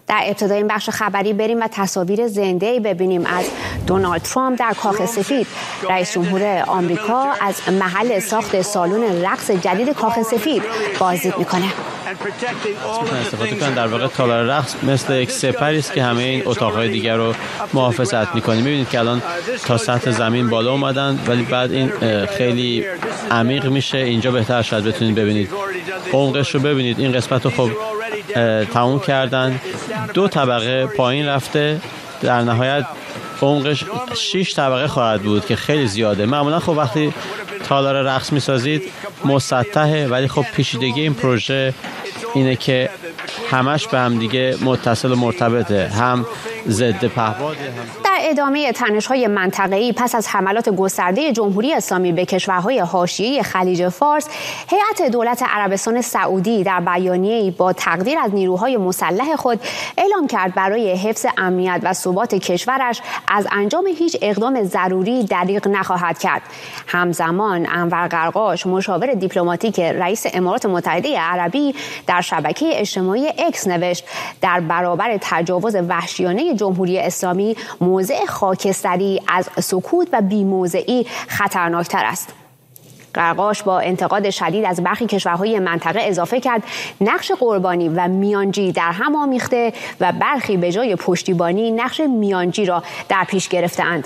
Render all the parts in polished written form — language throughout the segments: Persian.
در ابتدای این بخش خبری بریم و تصاویر زنده‌ای ببینیم از دونالد ترامپ در کاخ سفید. رئیس جمهور آمریکا از محل ساخت سالن رقص جدید کاخ سفید بازدید میکنه. استفاده کنن در واقع تالار رقص مثل یک سپری است که همه این اتاق‌های دیگر رو محافظت میکنه. میبینید که الان تا سطح زمین بالا اومدن ولی بعد این خیلی عمیق میشه. اینجا بهتر شاید بتونید ببینید عمقش رو ببینید. این قسمت رو خب تموم کردن، 2 طبقه پایین رفته، در نهایت عمقش 6 طبقه خواهد بود که خیلی زیاده. معمولا خب وقتی تالار رقص میسازید مسطحه، ولی خب پیچیدگی این پروژه اینه که همش به هم دیگه متصل و مرتبطه، هم ضد پهپاده هم. در ادامه تنش‌های منطقه‌ای پس از حملات گسترده جمهوری اسلامی به کشورهای حاشیه‌ای خلیج فارس، هیئت دولت عربستان سعودی در بیانیه‌ای با تقدیر از نیروهای مسلح خود اعلام کرد برای حفظ امنیت و ثبات کشورش از انجام هیچ اقدام ضروری دریغ نخواهد کرد. همزمان انور قرقاش، مشاور دیپلماتیک رئیس امارات متحده عربی، در شبکه اجتماعی اکس نوشت در برابر تجاوز وحشیانه جمهوری اسلامی موضع خاکستری از سکوت و بی‌موضعی خطرناکتر است. قرقاش با انتقاد شدید از برخی کشورهای منطقه اضافه کرد نقش قربانی و میانجی در هم آمیخته و برخی به جای پشتیبانی نقش میانجی را در پیش گرفته‌اند.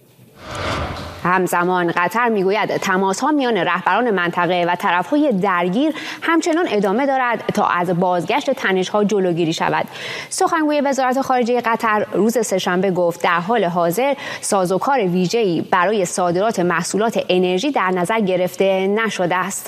همزمان قطر میگوید تماس‌ها میان رهبران منطقه و طرف‌های درگیر همچنان ادامه دارد تا از بازگشت تنش‌ها جلوگیری شود. سخنگوی وزارت خارجه قطر روز سه‌شنبه گفت در حال حاضر سازوکار ویژه‌ای برای صادرات محصولات انرژی در نظر گرفته نشده است.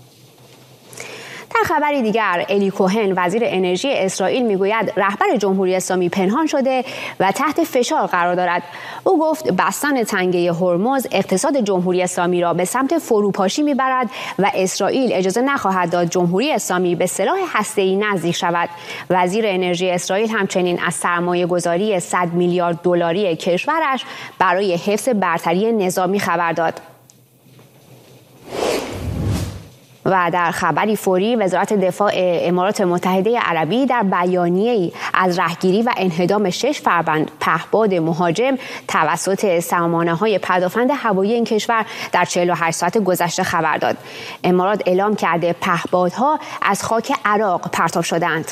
در خبری دیگر، الی کوهن وزیر انرژی اسرائیل میگوید رهبر جمهوری اسلامی پنهان شده و تحت فشار قرار دارد. او گفت بستن تنگه هرمز اقتصاد جمهوری اسلامی را به سمت فروپاشی میبرد و اسرائیل اجازه نخواهد داد جمهوری اسلامی به سلاح هسته‌ای نزدیک شود. وزیر انرژی اسرائیل همچنین از سرمایه‌گذاری 100 میلیارد دلاری کشورش برای حفظ برتری نظامی خبر داد. و در خبری فوری، وزارت دفاع امارات متحده عربی در بیانیه‌ای از رهگیری و انهدام 6 فروند پهپاد مهاجم توسط سامانه‌های پدافند هوایی این کشور در 48 ساعت گذشته خبر داد. امارات اعلام کرده پهپادها از خاک عراق پرتاب شدند.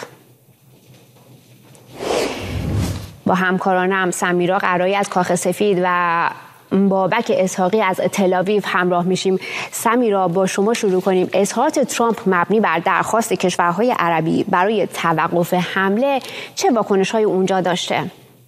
با همکارانم سمیرا قرایی از کاخ سفید و بابک اسحاقی از تل‌آویو همراه میشیم. سمیرا، با شما شروع کنیم. اظهارات ترامپ مبنی بر درخواست کشورهای عربی برای توقف حمله چه واکنش‌هایی اونجا داشته؟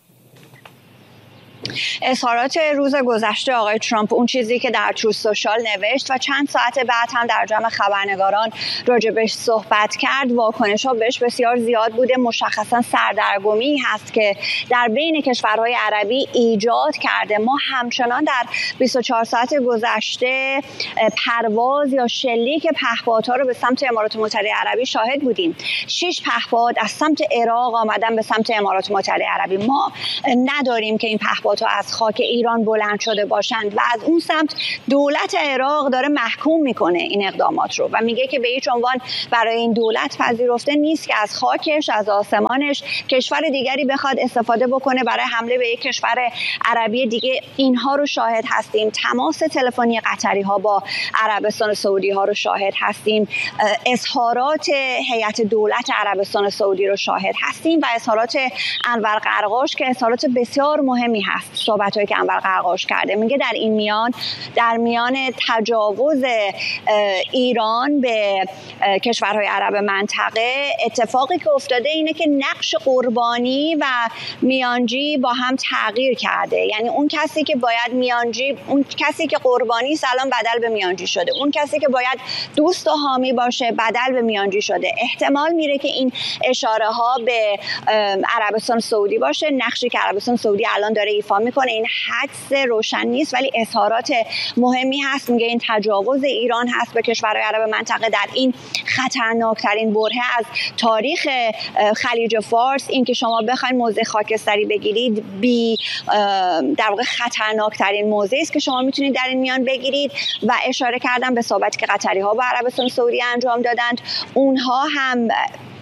اظهارات روز گذشته آقای ترامپ، اون چیزی که در تروث سوشال نوشت و چند ساعت بعد هم در جمع خبرنگاران راجبش صحبت کرد، واکنش‌ها بهش بسیار زیاد بوده. مشخصا سردرگمی هست که در بین کشورهای عربی ایجاد کرده. ما همچنان در 24 ساعت گذشته پرواز یا شلیک پهپادها رو به سمت امارات متحده عربی شاهد بودیم. 6 پهپاد از سمت عراق آمدن به سمت امارات متحده عربی. ما نداریم که این پهپاد از خاک ایران بلند شده باشند و از اون سمت دولت عراق داره محکوم میکنه این اقدامات رو و میگه که به هیچ عنوان برای این دولت پذیرفته نیست که از خاکش، از آسمانش کشور دیگری بخواد استفاده بکنه برای حمله به یک کشور عربی دیگه. اینها رو شاهد هستیم. تماس تلفنی قطری ها با عربستان سعودی ها رو شاهد هستیم. اظهارات هیئت دولت عربستان سعودی رو شاهد هستیم و اظهارات انور قرقاش که اظهارات بسیار مهمی هست. صحبت‌هایی که انور قرقاش کرده، میگه در میان تجاوز ایران به کشورهای عرب منطقه اتفاقی که افتاده اینه که نقش قربانی و میانجی با هم تغییر کرده. یعنی اون کسی که باید میانجی، اون کسی که قربانی است الان بدل به میانجی شده. اون کسی که باید دوست و حامی باشه بدل به میانجی شده. احتمال میره که این اشاره ها به عربستان سعودی باشه. نقشی که عربستان سعودی الان داره ایفا میکنه این حدس روشن نیست، ولی اظهارات مهمی هست. میگه این تجاوز ایران هست به کشورهای عرب منطقه در این خطرناکترین برهه از تاریخ خلیج فارس. این که شما بخواید موضع خاکستری بگیرید در واقع خطرناکترین موضعی است که شما میتونید در این میان بگیرید و اشاره کردم به صحبتی که قطری ها با عربستان سعودی انجام دادند. اونها هم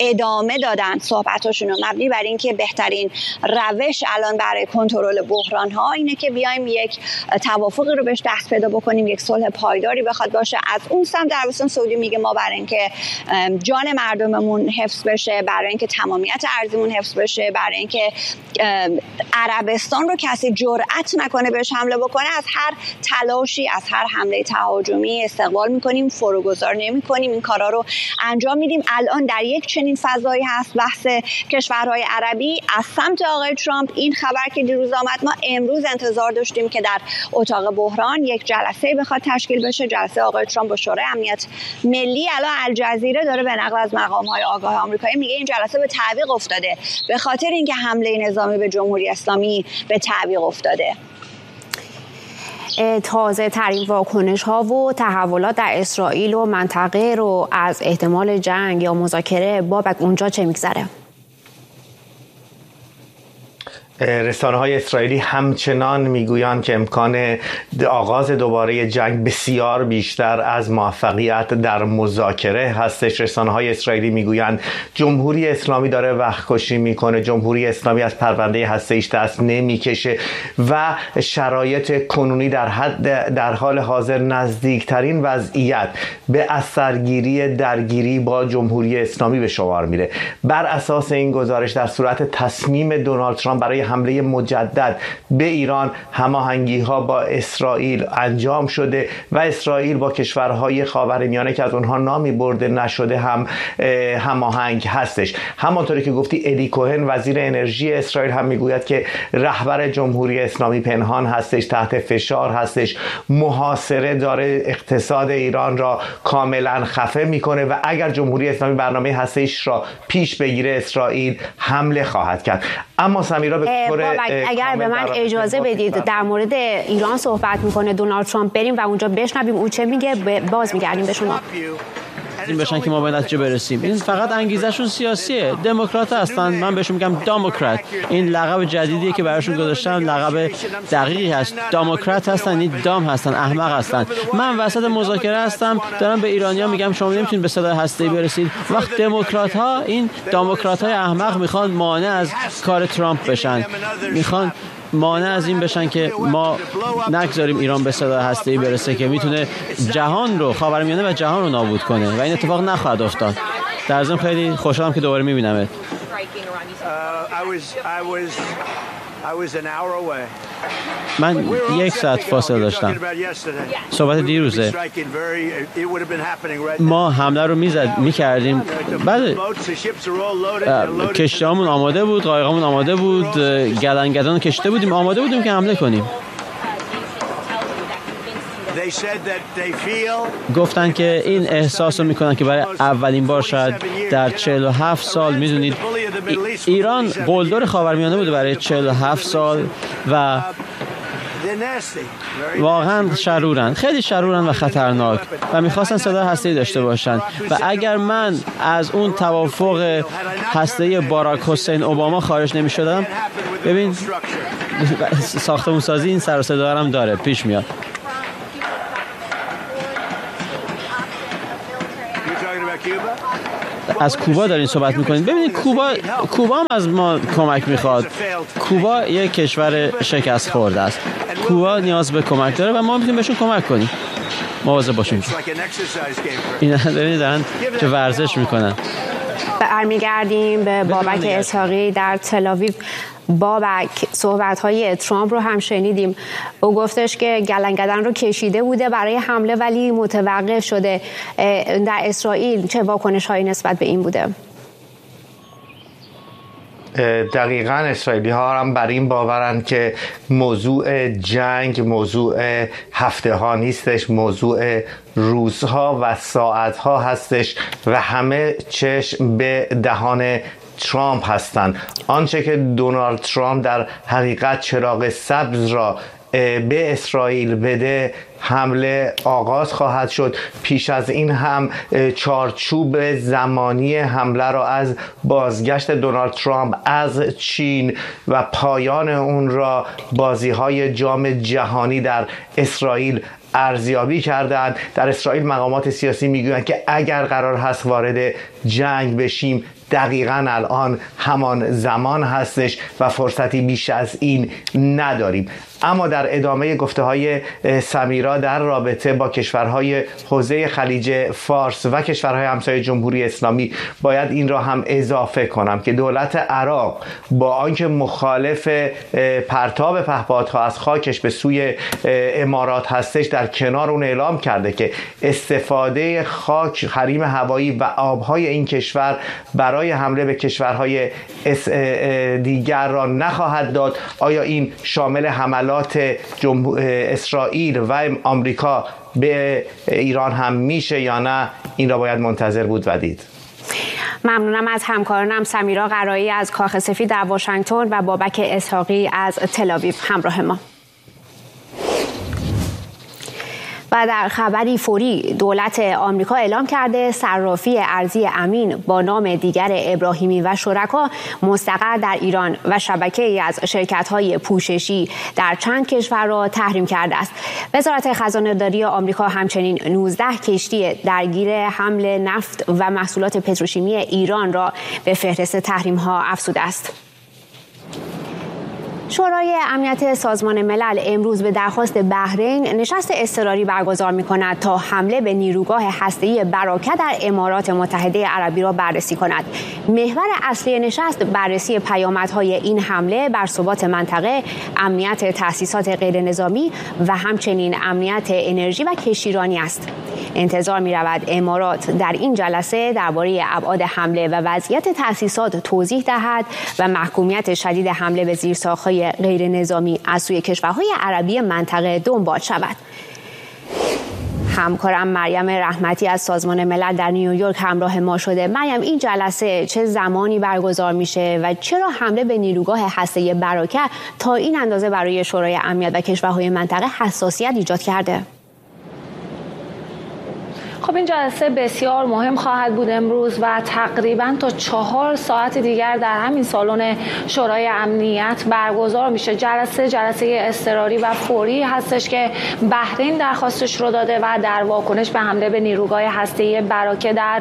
ادامه دادن صحبتاشون رو مبنی بر اینکه بهترین روش الان برای کنترل بحران ها اینه که بیایم یک توافقی رو بهش دست پیدا بکنیم، یک صلح پایداری بخواد باشه. از اون سمت عربستان سعودی میگه ما برای اینکه جان مردممون حفظ بشه، برای اینکه تمامیت ارضیمون حفظ بشه، برای اینکه عربستان رو کسی جرئت نکنه بهش حمله بکنه، از هر تلاشی، از هر حمله تهاجمی استقبال میکنیم، فروگذار نمیکنیم، این کارا رو انجام میدیم. الان در یک چنین فضایی هست بحث کشورهای عربی. از سمت آقای ترامپ این خبر که دیروز آمد، ما امروز انتظار داشتیم که در اتاق بحران یک جلسه بخواد تشکیل بشه، جلسه آقای ترامپ با شورای امنیت ملی. الان الجزیره داره به نقل از مقام‌های آگاه آمریکایی میگه این جلسه به تعویق افتاده به خاطر اینکه حمله نظامی به جمهوری اسلامی به تعویق افتاده. تازه ترین واکنش ها و تحولات در اسرائیل و منطقه رو از احتمال جنگ یا مذاکره بابک اونجا چه میگذره؟ رسانه‌های اسرائیلی همچنان میگویند که امکان آغاز دوباره جنگ بسیار بیشتر از موفقیت در مذاکره هستش. رسانه‌های اسرائیلی میگویند جمهوری اسلامی داره وقت کشی میکنه، جمهوری اسلامی از پرونده هسته‌ایش دست نمیکشه و شرایط کنونی در حال حاضر نزدیکترین وضعیت به اثرگیری درگیری با جمهوری اسلامی به شمار میره. بر اساس این گزارش در صورت تصمیم دونالد ترامپ برای حمله مجدد به ایران هماهنگی‌ها با اسرائیل انجام شده و اسرائیل با کشورهای خاورمیانه که از اونها نامی برده نشده هم هماهنگ هستش. همانطوری که گفتی الی کوهن وزیر انرژی اسرائیل هم میگوید که رهبر جمهوری اسلامی پنهان هستش، تحت فشار هستش، محاصره داره اقتصاد ایران را کاملا خفه میکنه و اگر جمهوری اسلامی برنامه هسته‌ایش را پیش بگیره اسرائیل حمله خواهد کرد. اما سمیرا اگر به من اجازه بدید در مورد ایران صحبت میکنه دونالد ترامپ، بریم و اونجا بشنویم اون چه میگه، باز میگردیم به شما. این بشن که ما به نتیجه برسیم. این فقط انگیزشون سیاسیه. دموکرات هستن، من بهشون میگم دموکرات. این لقب جدیدیه که براشون گذاشتن، لقب دقیقی هست. دموکرات هستن، این دام هستن، احمق هستن. من وسط مذاکره هستم، دارم به ایرانی‌ها میگم شما نمیتونید به صدای هسته‌ای برسید. وقت دموکرات‌ها، این دموکرات‌های احمق میخوان مانع از کار ترامپ بشن، میخوان مانع از این بشن که ما نگذاریم ایران به صدای هسته‌ای برسه که میتونه جهان رو، خاورمیانه و جهان رو نابود کنه و این اتفاق نخواهد افتاد. در ضمن خیلی خوشحالم که دوباره میبینمت. من 1 ساعت فاصله داشتم. صحبت دیروزه. ما حمله رو میکردیم، بعد کشتی‌هامون آماده بود، قایقامون آماده بود، گلنگدان کشته بودیم، آماده بودیم که حمله کنیم. گفتن که این احساس رو میکنن که برای اولین بار شاید در 47 سال، میدونید ایران قلدر خاورمیانه بوده برای 47 سال و واقعا شرورن، خیلی شرورن و خطرناک و میخواستن صدای هسته‌ای داشته باشن و اگر من از اون توافق هسته‌ای باراک حسین اوباما خارج نمیشدم، ببین ساختمون سازی این سر و صدا هم داره، پیش میاد. از کوبا دارین صحبت میکنید. ببینید کوبا هم از ما کمک میخواد. کوبا یک کشور شکست خورده است. کوبا نیاز به کمک داره و ما میتونیم بهشون کمک کنیم. مواظب باشیم. اینا دارن که ورزش میکنن. برمیگردیم به بابک اسحاقی در تل‌آویو. بابک، صحبت‌های ترامپ رو هم شنیدیم. او گفتش که گلنگدن رو کشیده بوده برای حمله ولی متوقف شده. در اسرائیل چه واکنش‌هایی نسبت به این بوده؟ دقیقاً اسرائیلی ها هم بر این باورند که موضوع جنگ موضوع هفته ها نیستش، موضوع روزها و ساعت ها هستش و همه چشم به دهان ترامپ هستند. آنچه که دونالد ترامپ در حقیقت چراغ سبز را به اسرائیل بده، حمله آغاز خواهد شد. پیش از این هم چارچوب زمانی حمله را از بازگشت دونالد ترامپ از چین و پایان اون را بازی‌های جام جهانی در اسرائیل ارزیابی کردند. در اسرائیل مقامات سیاسی میگویند که اگر قرار هست وارد جنگ بشیم دقیقاً الان همان زمان هستش و فرصتی بیش از این نداریم. اما در ادامه گفته‌های سمیرا در رابطه با کشورهای حوزه خلیج فارس و کشورهای همسایه جمهوری اسلامی باید این را هم اضافه کنم که دولت عراق با آنکه مخالف پرتاب پهپادها از خاکش به سوی امارات هستش، در کنار اون اعلام کرده که استفاده خاک، حریم هوایی و آبهای این کشور برای حمله به کشورهای دیگر را نخواهد داد. آیا این شامل حملات اسرائیل و آمریکا به ایران هم میشه یا نه؟ این را باید منتظر بود و دید. ممنونم از همکارانم سمیرا قرایی از کاخ سفید در واشنگتن و بابک اسحاقی از تل‌آویو همراه ما. و در خبری فوری دولت آمریکا اعلام کرده صرافی ارزی امین با نام دیگر ابراهیمی و شرکا مستقر در ایران و شبکه‌ای از شرکت‌های پوششی در چند کشور را تحریم کرده است. وزارت خزانه‌داری آمریکا همچنین 19 کشتی درگیر حمل نفت و محصولات پتروشیمی ایران را به فهرست تحریم‌ها افزوده است. شورای امنیت سازمان ملل امروز به درخواست بحرین نشست اضطراری برگزار می‌کند تا حمله به نیروگاه هسته‌ای براکه در امارات متحده عربی را بررسی کند. محور اصلی نشست بررسی پیامدهای این حمله بر ثبات منطقه، امنیت تأسیسات غیرنظامی و همچنین امنیت انرژی و کشتیرانی است. انتظار می‌رود امارات در این جلسه درباره ابعاد حمله و وضعیت تأسیسات توضیح دهد و محکومیت شدید حمله به زیرساخت‌های غیر نظامی از سوی کشورهای عربی منطقه دنبال شود. همکارم مریم رحمتی از سازمان ملل در نیویورک همراه ما شده. مریم، این جلسه چه زمانی برگزار میشه و چرا حمله به نیروگاه هسته‌ای براکه تا این اندازه برای شورای امنیت و کشورهای منطقه حساسیت ایجاد کرده؟ خب این جلسه بسیار مهم خواهد بود امروز و تقریبا تا 4 ساعت دیگر در همین سالن شورای امنیت برگزار میشه. جلسه اضطراری و فوری هستش که بحرین درخواستش رو داده و در واکنش به حمله به نیروگاه هسته‌ای براکه در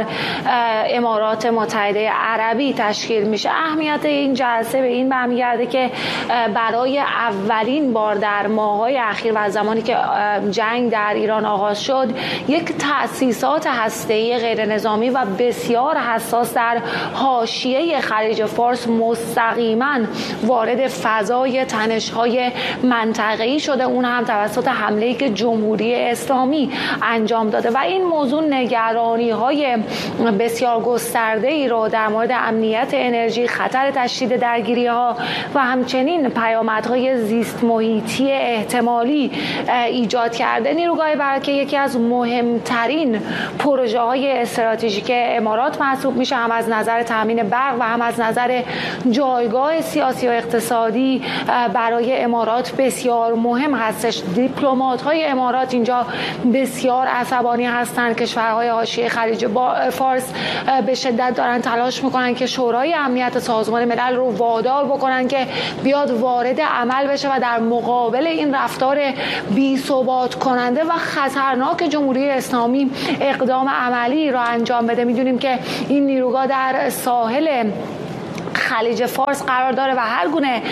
امارات متحده عربی تشکیل میشه. اهمیت این جلسه به این برمیگرده که برای اولین بار در ماه‌های اخیر و زمانی که جنگ در ایران آغاز شد، یک تأسیسات هسته‌ای غیر نظامی و بسیار حساس در حاشیه خلیج فارس مستقیما وارد فضای تنش‌های منطقه‌ای شده، اون هم توسط حمله‌ای که جمهوری اسلامی انجام داده و این موضوع نگرانی‌های بسیار گسترده‌ای رو در مورد امنیت انرژی، خطر تشدید درگیری‌ها و همچنین پیامدهای زیست محیطی احتمالی ایجاد کرده. نیروگاه براکه یکی از مهمترین پروژه های استراتژیک امارات محسوب میشه، هم از نظر تامین برق و هم از نظر جایگاه سیاسی و اقتصادی برای امارات بسیار مهم هستش. دیپلمات های امارات اینجا بسیار عصبانی هستند. کشورهای حاشیه خلیج فارس به شدت دارن تلاش میکنن که شورای امنیت سازمان ملل رو وادار بکنن که بیاد وارد عمل بشه و در مقابل این رفتار بی ثبات کننده و خطرناک جمهوری اسلامی اقدام عملی را انجام بده. میدونیم که این نیروگاه در ساحل خلیج فارس قرار داره و هر گونه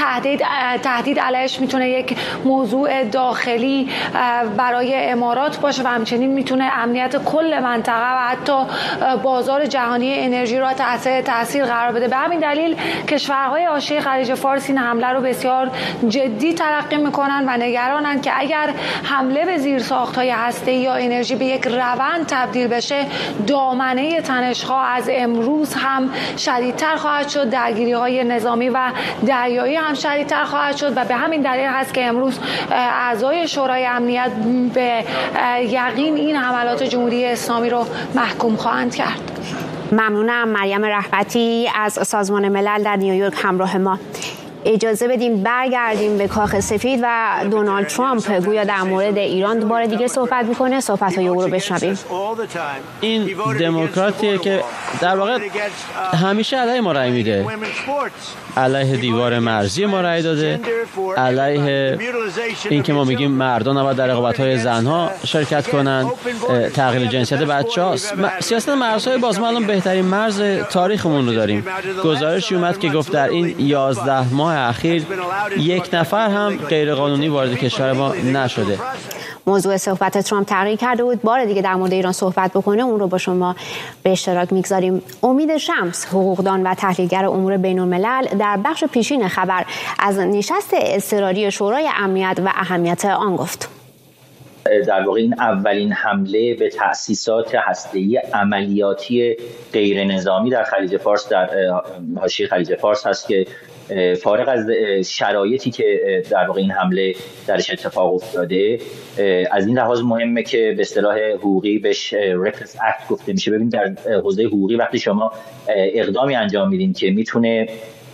تهدید علیش میتونه یک موضوع داخلی برای امارات باشه و همچنین میتونه امنیت کل منطقه و حتی بازار جهانی انرژی را تحت تاثیر قرار بده. به همین دلیل کشورهای حاشیه خلیج فارس این حمله رو بسیار جدی تلقی میکنن و نگرانن که اگر حمله به زیرساخت‌های هسته‌ای یا انرژی به یک روند تبدیل بشه، دامنه تنش‌ها از امروز هم شدیدتر خواهد شد، درگیری‌های نظامی و دریایی هم شدیدتر خواهد شد و به همین دلیل هست که امروز اعضای شورای امنیت به یقین این حملات جمهوری اسلامی رو محکوم خواهند کرد. ممنونم مریم رحمتی از سازمان ملل در نیویورک همراه ما. اجازه بدیم برگردیم به کاخ سفید و دونالد ترامپ گویا در مورد ایران بار دیگه صحبت میکنه. صحبت‌های او رو بشنویم. این دموکراتیه که در واقع همیشه علیه ما رأی میده، علیه دیوار مرزی ما رأی داده، علیه این که ما میگیم مردان نباید در رقابت‌های زنها شرکت کنن، تغییر جنسیت بچه‌هاست. سیاست مرزهای باز ما الان بهترین مرز تاریخمون رو داریم. گزارشی اومد که گفت در این 11 ماه اخیر یک نفر هم غیرقانونی وارد کشور ما نشده. موضوع صحبت ترامپ تغییر کرده بود، بار دیگه در مورد ایران صحبت بکنه، اون رو با شما به اشتراک میگذاریم. امید شمس، حقوقدان و تحلیلگر امور بین‌الملل، در بخش پیشین خبر از نشست اضطراری شورای امنیت و اهمیت آن گفت. در واقع این اولین حمله به تأسیسات هسته‌ای عملیاتی غیر نظامی در خلیج فارس، در حاشیه خلیج فارس هست که فارغ از شرایطی که در واقع این حمله درش اتفاق افتاده، از این لحاظ مهمه که به اصطلاح حقوقی بهش رکلس اکت گفته میشه. ببین در حوزه حقوقی وقتی شما اقدامی انجام میدین که میتونه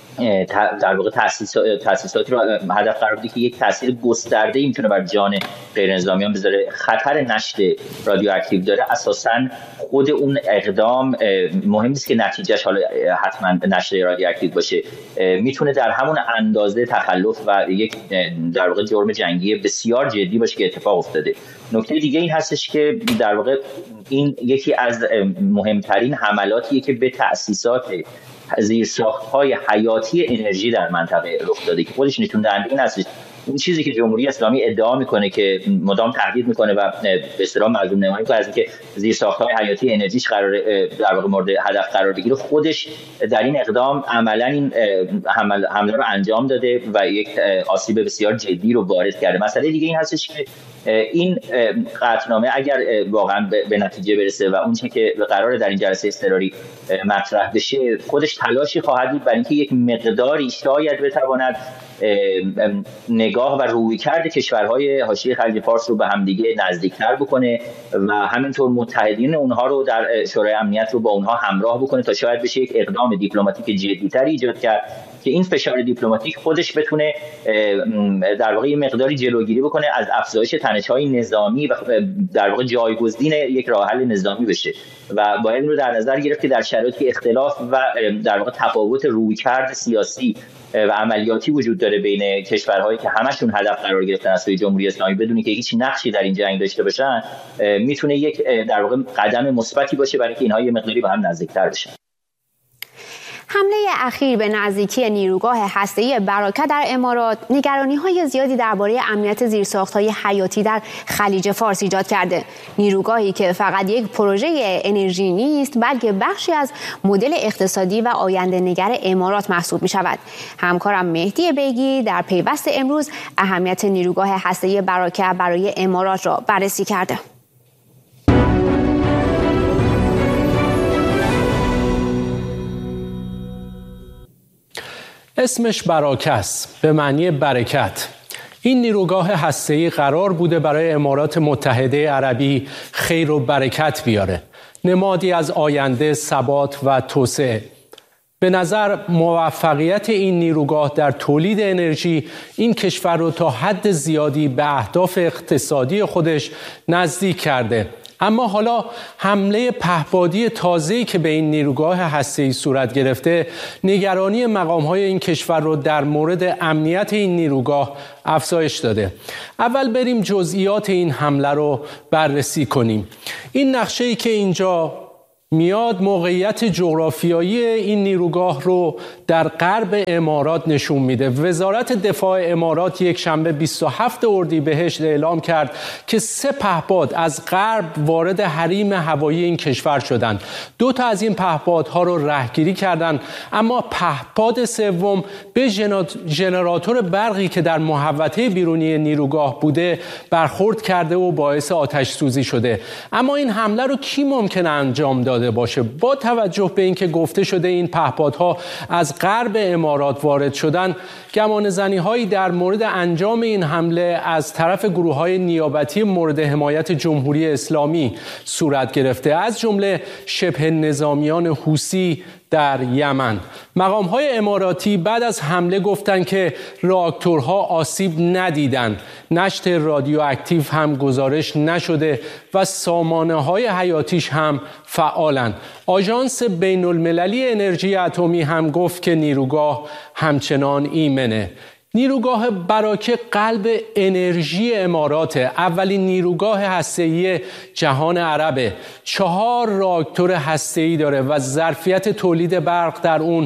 در واقع تأسیساتی رو هدف قرار بده که یک تاثیر گسترده‌ای میتونه بر جان غیر نظامیان بذاره، خطر نشت رادیواکتیو داره، اساساً خود اون اقدام مهم نیست که نتیجهش حالا حتما نشت رادیواکتیو باشه، میتونه در همون اندازه تخلف و یک در واقع جرم جنگی بسیار جدی باشه که اتفاق افتاده. نکته دیگه این هستش که در واقع این یکی از مهمترین حملاتیه که به تأسیسات زیرساخت‌های حیاتی انرژی در منطقه رخ داده که خودش نشون دهنده این هستش. این چیزی که جمهوری اسلامی ادعا میکنه که مدام تهدید میکنه و به اصطلاح مظلوم نمایی میکنه از اینکه زیرساخت‌های حیاتی انرژیش قرار در واقع مورد هدف قرار بگیره، خودش در این اقدام عملاً این حمله رو انجام داده و یک آسیب بسیار جدی رو وارد کرده. مسئله دیگه این هستش که این قطعنامه اگر واقعا به نتیجه برسه و اون چیزی که قراره در این جلسه اضطراری مطرح بشه، خودش تلاشی خواهد بود برای اینکه یک مقداری شاید بتواند نگاه و رویکرد کشورهای حاشیه خلیج فارس رو به همدیگه نزدیکتر بکنه و همینطور متحدین اونها رو در شورای امنیت رو با اونها همراه بکنه تا شاید بشه یک اقدام دیپلماتیک جدی‌تر ایجاد کرد که این فشار دیپلماتیک خودش بتونه در واقع مقداری جلوگیری بکنه از افزایش تنش‌های نظامی و در واقع جایگزین یک راه حل نظامی بشه و باید این رو در نظر گرفت که در شرایطی اختلاف و در واقع تفاوت رویکرد سیاسی و عملیاتی وجود داره بین کشورهایی که همشون هدف قرار گرفتن از سوی جمهوری اسلامی بدون که هیچ نقشی در این جنگ داشته باشن، میتونه یک در واقع قدم مثبتی باشه برای اینکه اینها یه مقداری به هم نزدیک‌تر بشن. حمله اخیر به نزدیکی نیروگاه هسته‌ای براکه در امارات نگرانی‌های زیادی درباره امنیت زیرساخت‌های حیاتی در خلیج فارس ایجاد کرده. نیروگاهی که فقط یک پروژه انرژی نیست بلکه بخشی از مدل اقتصادی و آینده‌نگر امارات محسوب می‌شود. همکارم مهدی بیگی در پیوست امروز اهمیت نیروگاه هسته‌ای براکه برای امارات را بررسی کرده. اسمش براکه است، به معنی برکت. این نیروگاه هسته‌ای قرار بوده برای امارات متحده عربی خیر و برکت بیاره، نمادی از آینده، ثبات و توسعه. به نظر موفقیت این نیروگاه در تولید انرژی این کشور رو تا حد زیادی به اهداف اقتصادی خودش نزدیک کرده. اما حالا حمله پهپادی تازه‌ای که به این نیروگاه هسته‌ای صورت گرفته، نگرانی مقام‌های این کشور رو در مورد امنیت این نیروگاه افزایش داده. اول بریم جزئیات این حمله رو بررسی کنیم. این نقشه‌ای که اینجا میاد موقعیت جغرافیایی این نیروگاه رو در غرب امارات نشون میده. وزارت دفاع امارات یک شنبه 27 اردیبهشت اعلام کرد که 3 پهپاد از غرب وارد حریم هوایی این کشور شدند. 2 تا از این پهپادها رو رهگیری کردند، اما پهپاد سوم به ژنراتور برقی که در محوطه بیرونی نیروگاه بوده برخورد کرده و باعث آتش سوزی شده. اما این حمله رو کی ممکنه انجام داده باشه؟ با توجه به اینکه گفته شده این پهپادها از غرب امارات وارد شدن، گمانه‌زنی‌هایی در مورد انجام این حمله از طرف گروه‌های نیابتی مورد حمایت جمهوری اسلامی صورت گرفته، از جمله شبه نظامیان حوثی در یمن. مقام‌های اماراتی بعد از حمله گفتند که راکتورها آسیب ندیدند، نشت رادیواکتیو هم گزارش نشده و سامانه‌های حیاتیش هم فعالند. آژانس بین‌المللی انرژی اتمی هم گفت که نیروگاه همچنان ایمنه. نیروگاه براکه قلب انرژی امارات، اولین نیروگاه هسته‌ای جهان عربه. 4 راکتور هسته‌ای داره و ظرفیت تولید برق در اون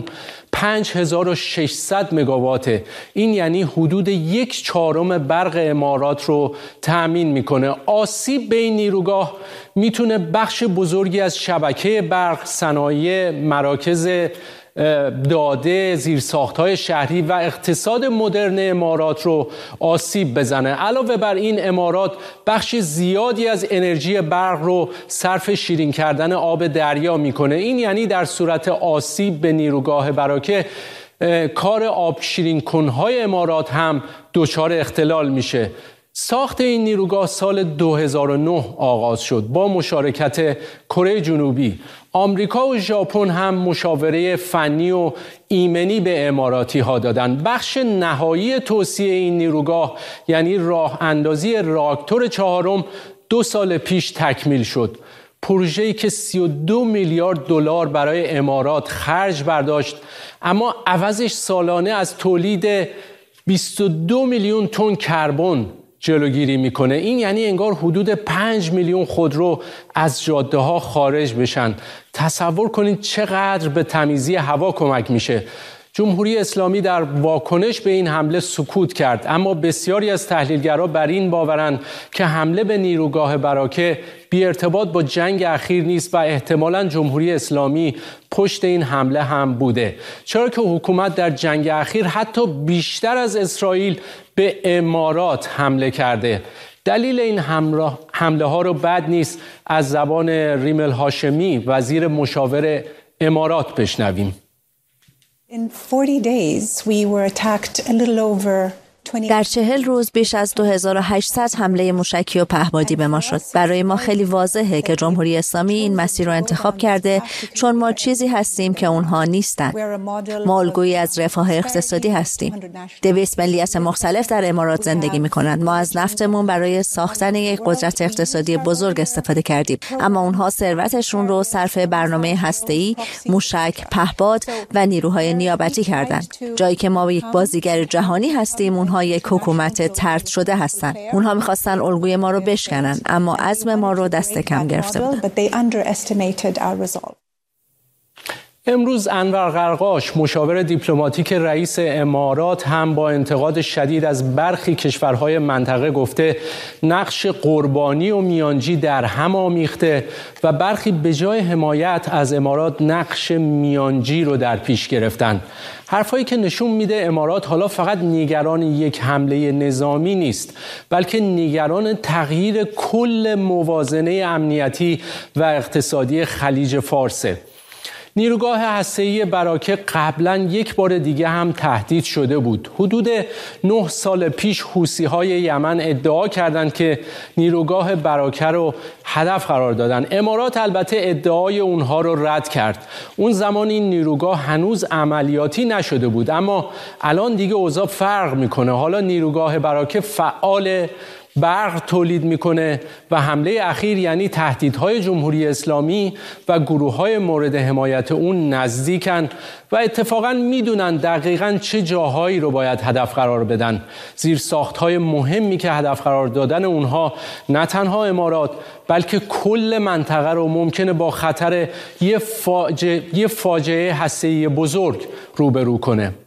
5600 مگاواته. این یعنی حدود 1/4 برق امارات رو تأمین میکنه. آسیب به این نیروگاه میتونه بخش بزرگی از شبکه برق، صنایع، مراکز داده، زیرساخت‌های شهری و اقتصاد مدرن امارات رو آسیب بزنه. علاوه بر این، امارات بخش زیادی از انرژی برق رو صرف شیرین کردن آب دریا میکنه. این یعنی در صورت آسیب به نیروگاه براکه، کار آب شیرین کنهای امارات هم دچار اختلال میشه. ساخت این نیروگاه سال 2009 آغاز شد با مشارکت کره جنوبی. آمریکا و ژاپن هم مشاوره فنی و ایمنی به اماراتی ها دادن. بخش نهایی توسعه این نیروگاه یعنی راه اندازی راکتور 4 2 سال پیش تکمیل شد. پروژه‌ای که 32 میلیارد دلار برای امارات خرج برداشت، اما عوضش سالانه از تولید 22 میلیون تن کربن جلوگیری میکنه. این یعنی انگار حدود 5 میلیون خودرو از جاده ها خارج بشن. تصور کنید چقدر به تمیزی هوا کمک میشه. جمهوری اسلامی در واکنش به این حمله سکوت کرد، اما بسیاری از تحلیلگران بر این باورند که حمله به نیروگاه براکه بی ارتباط با جنگ اخیر نیست و احتمالاً جمهوری اسلامی پشت این حمله هم بوده، چرا که حکومت در جنگ اخیر حتی بیشتر از اسرائیل به امارات حمله کرده. دلیل این حمله ها رو بد نیست از زبان ریمل هاشمی، وزیر مشاور امارات، بشنویم. در 40 روز بیش از 2800 حمله موشکی و پهپادی به ما شد. برای ما خیلی واضحه که جمهوری اسلامی این مسیر رو انتخاب کرده، چون ما چیزی هستیم که اونها نیستند. ما الگویی از رفاه اقتصادی هستیم. 200 ملیت مختلف در امارات زندگی می‌کنند. ما از نفتمون برای ساختن یک قدرت اقتصادی بزرگ استفاده کردیم، اما اونها ثروتشون رو صرف برنامه هسته‌ای، موشک، پهپاد و نیروهای نیابتی کردند. جایی که ما یک بازیگر جهانی هستیم، اونها یک حکومت طرد شده هستند. اونها می‌خواستن الگوی ما رو بشکنن، اما عزم ما رو دست کم گرفته بودن. امروز انور قرقاش، مشاور دیپلماتیک رئیس امارات، هم با انتقاد شدید از برخی کشورهای منطقه گفته نقش قربانی و میانجی در هم آمیخته و برخی به جای حمایت از امارات نقش میانجی رو در پیش گرفتن. حرفایی که نشون میده امارات حالا فقط نگران یک حمله نظامی نیست، بلکه نگران تغییر کل موازنه امنیتی و اقتصادی خلیج فارسه. نیروگاه هسته‌ای براکه قبلا یک بار دیگه هم تهدید شده بود. حدود 9 سال پیش حوثی‌های یمن ادعا کردند که نیروگاه براکه رو هدف قرار دادن. امارات البته ادعای اونها رو رد کرد. اون زمان این نیروگاه هنوز عملیاتی نشده بود، اما الان دیگه اوضاع فرق میکنه. حالا نیروگاه براکه فعال، برق تولید میکنه و حمله اخیر یعنی تهدیدهای جمهوری اسلامی و گروه‌های مورد حمایت اون نزدیکن و اتفاقاً میدونن دقیقاً چه جاهایی رو باید هدف قرار بدن. زیرساخت‌های مهمی که هدف قرار دادن اونها نه تنها امارات بلکه کل منطقه رو ممکنه با خطر یه فاجعه هسته‌ای بزرگ روبرو کنه.